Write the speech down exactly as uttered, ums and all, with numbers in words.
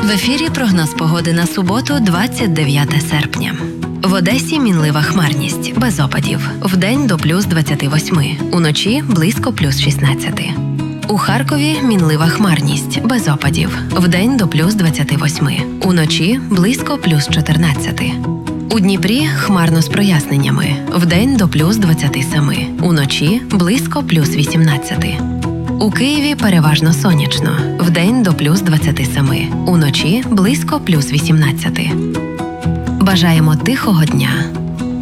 В ефірі прогноз погоди на суботу, двадцять дев'яте серпня. В Одесі мінлива хмарність, без опадів. Вдень до плюс двадцяти восьми, уночі близько плюс шістнадцяти. У Харкові мінлива хмарність, без опадів. Вдень до плюс двадцяти восьми, уночі близько плюс чотирнадцяти. У Дніпрі хмарно з проясненнями. Вдень до плюс двадцяти семи, уночі близько плюс вісімнадцяти. У Києві переважно сонячно. Вдень до плюс двадцяти семи, уночі близько плюс вісімнадцяти. Бажаємо тихого дня.